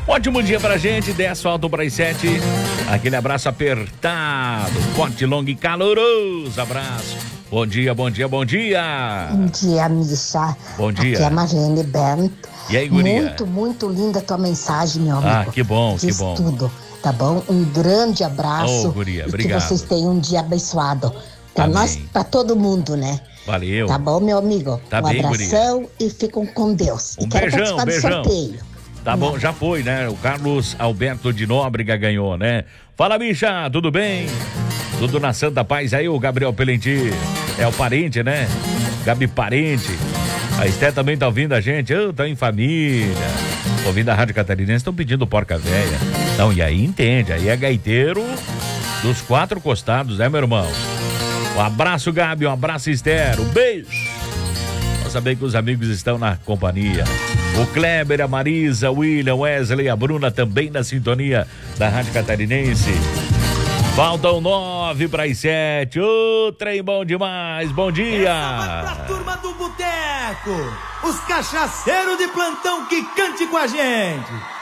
Ótimo dia pra gente, 10 faltam para as 7. Aquele abraço apertado, forte, longo e caloroso abraço. Bom dia, bom dia, bom dia. Bom dia, Misha. Bom dia. Aqui é a Marlene Bent. E aí, guria? Muito, muito linda a tua mensagem, meu amigo. Ah, que bom, Diz que bom. tudo, tá bom? Um grande abraço. Ô, guria, e obrigado. que vocês tenham um dia abençoado. Pra Amém. nós, pra todo mundo, né? Valeu. Tá bom, meu amigo? Tá um bem, abração e ficam com Deus. Um e quero beijão, participar beijão. do sorteio. Tá bom, já foi, né? O Carlos Alberto de Nóbrega ganhou, né? Fala, bicha, tudo bem? Tudo na Santa Paz aí, o Gabriel Pelenti. É o parente, né? Gabi Parente. A Esté também tá ouvindo a gente. Tá em família. Ouvindo a Rádio Catarinense, estão pedindo porca véia. Então, e aí entende, aí é gaiteiro dos 4 costados, né, meu irmão? Um abraço, Gabi, um abraço, Esther, um beijo. Vamos saber que os amigos estão na companhia. O Kleber, a Marisa, o William, Wesley, a Bruna também na sintonia da Rádio Catarinense. Faltam 9 para as 7. Ô, trem bom demais, bom dia. Essa vai pra turma do boteco, os cachaceiros de plantão que cante com a gente.